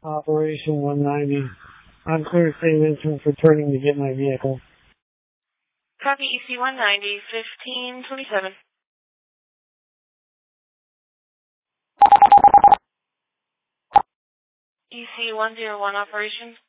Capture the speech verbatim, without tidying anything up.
Operation one ninety. I'm clear to state insurance returning to get my vehicle. Copy E C one ninety, fifteen twenty-seven. E C one oh one operation.